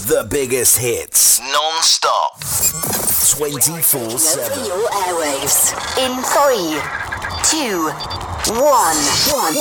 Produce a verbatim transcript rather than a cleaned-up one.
The biggest hits. Non-stop. twenty-four seven. Over your airwaves. In three, two, one, one.